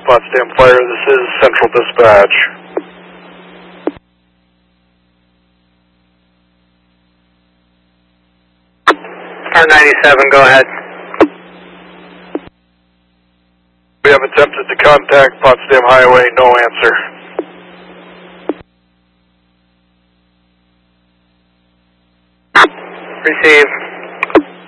Potsdam Fire, this is Central Dispatch. R97, go ahead. We have attempted to contact Potsdam Highway, no answer. Received.